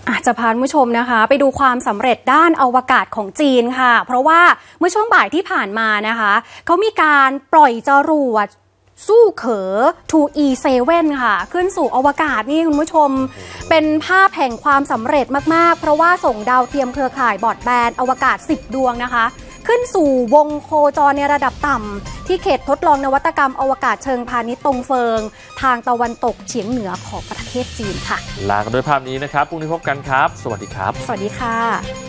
อาจจะพาผู้ชมนะคะไปดูความสำเร็จด้านอวกาศของจีนค่ะเพราะว่าเมื่อช่วงบ่ายที่ผ่านมานะคะเขามีการปล่อยจรวดสู้เขอ 2E7 ค่ะขึ้นสู่อวกาศนี่คุณผู้ชมเป็นภาพแห่งความสำเร็จมากๆเพราะว่าส่งดาวเทียมเครือข่ายบรอดแบนด์อวกาศ10ดวงนะคะขึ้นสู่วงโคจรในระดับต่ำที่เขตทดลองนวัตกรรมอวกาศเชิงพาณิชย์ตงเฟิงทางตะวันตกเฉียงเหนือของประเทศจีนค่ะลากันด้วยภาพนี้นะครับพรุ่งนี้พบกันครับสวัสดีครับสวัสดีค่ะ